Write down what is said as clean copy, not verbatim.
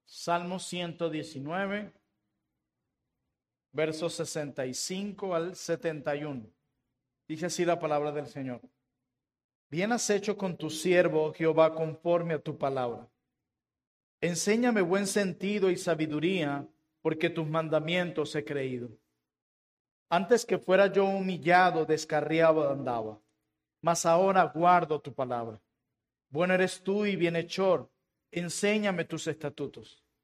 Salmo 119, versos 65 al 71. Dice así la palabra del Señor. Bien has hecho con tu siervo, Jehová, conforme a tu palabra. Enséñame buen sentido y sabiduría, porque tus mandamientos he creído. Antes que fuera yo humillado, descarriado andaba, mas ahora guardo tu palabra. Bueno eres tú y bienhechor, enséñame tus estatutos.